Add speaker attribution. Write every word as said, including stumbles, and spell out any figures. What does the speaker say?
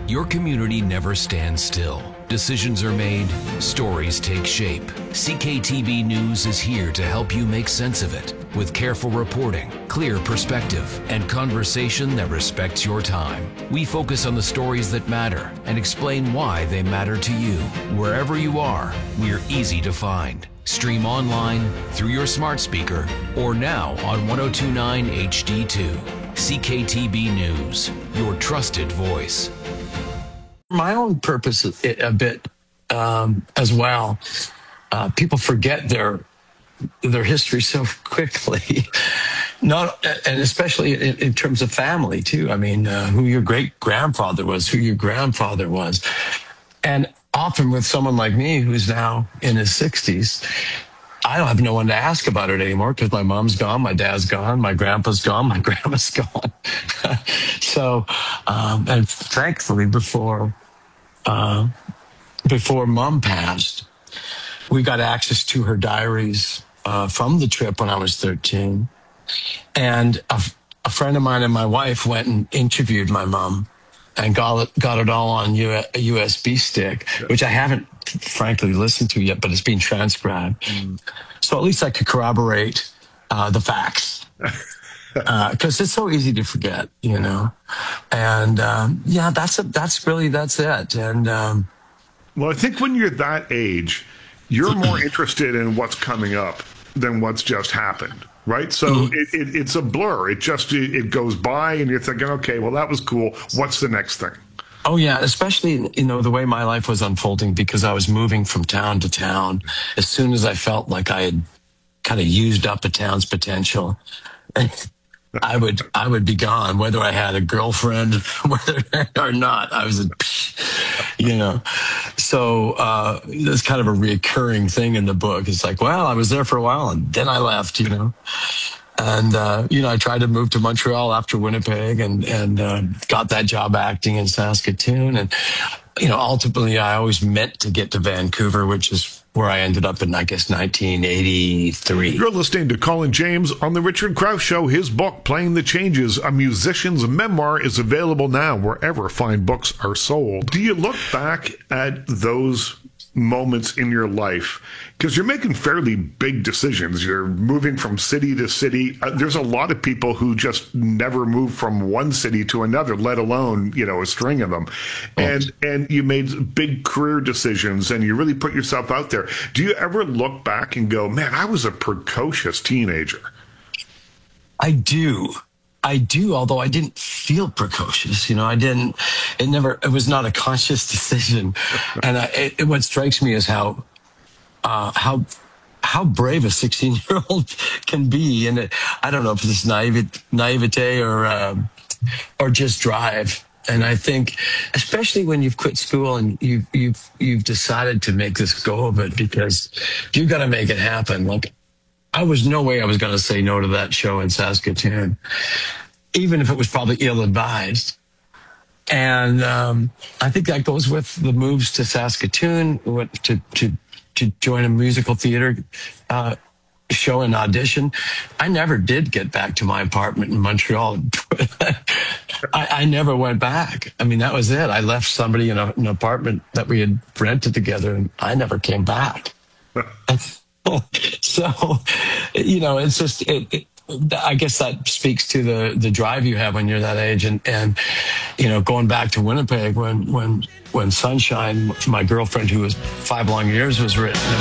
Speaker 1: Your community never stands still. Decisions are made, stories take shape. C K T B News is here to help you make sense of it with careful reporting, clear perspective, and conversation that respects your time. We focus on the stories that matter and explain why they matter to you. Wherever you are, we're easy to find. Stream online, through your smart speaker, or now on one oh two point nine H D two. C K T B News, your trusted voice.
Speaker 2: My own purpose a bit um, as well. Uh, people forget their their history so quickly. Not, and especially in, in terms of family too. I mean, uh, who your great grandfather was, who your grandfather was, and often with someone like me who's now in his sixties, I don't have no one to ask about it anymore because my mom's gone, my dad's gone, my grandpa's gone, my grandma's gone. so, um, and thankfully, before uh, before mom passed, we got access to her diaries uh, from the trip when I was thirteen. And a, a friend of mine and my wife went and interviewed my mom and got it, got it all on U, a U S B stick, which I haven't frankly listened to yet, but it's being transcribed. Mm. So at least I could corroborate uh, the facts. Because uh, it's so easy to forget, you know. And um, yeah, that's a, that's really, that's it. And um,
Speaker 3: well, I think when you're that age, you're more interested in what's coming up than what's just happened, right? So mm-hmm. it, it, it's a blur. It just, it, it goes by and you're thinking, okay, well, that was cool. What's the next thing?
Speaker 2: Oh, yeah, especially, you know, the way my life was unfolding because I was moving from town to town. As soon as I felt like I had kind of used up a town's potential, I would I would be gone, whether I had a girlfriend whether or not. I was, a, you know. So uh, that's kind of a recurring thing in the book. It's like, well, I was there for a while and then I left, you know. And, uh, you know, I tried to move to Montreal after Winnipeg and, and uh, got that job acting in Saskatoon. And, you know, ultimately I always meant to get to Vancouver, which is where I ended up in, I guess, nineteen eighty-three.
Speaker 3: You're listening to Colin James on The Richard Crouse Show. His book, Playing the Changes, A Musician's Memoir, is available now wherever fine books are sold. Do you look back at those moments in your life? Because you're making fairly big decisions. You're moving from city to city. Uh, there's a lot of people who just never move from one city to another, let alone, you know, a string of them. And and you made big career decisions and you really put yourself out there. Do you ever look back and go, man, I was a precocious teenager?
Speaker 2: I do. I do, although I didn't feel precocious. You know, I didn't, it never, it was not a conscious decision. And I, it, what strikes me is how, uh, how, how brave a sixteen-year-old can be. And it, I don't know if it's naive, naivete or, um, or just drive. And I think, especially when you've quit school and you've, you've, you've decided to make this go of it because you've got to make it happen. Like, I was no way I was going to say no to that show in Saskatoon, even if it was probably ill-advised. And um, I think that goes with the moves to Saskatoon, went to to to join a musical theater uh, show and audition. I never did get back to my apartment in Montreal. I, I never went back. I mean, that was it. I left somebody in a, an apartment that we had rented together, and I never came back. So, you know, it's just, it, it, I guess that speaks to the, the drive you have when you're that age. And, and, you know, going back to Winnipeg when, when, when Sunshine, my girlfriend who was five long years, was written.